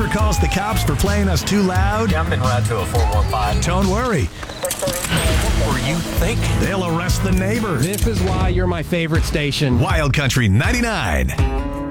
neighbor calls the cops for playing us too loud? Yeah, I'm en route to a 415. Don't worry. What were you thinking? They'll arrest the neighbor. This is why you're my favorite station. Wild Country 99.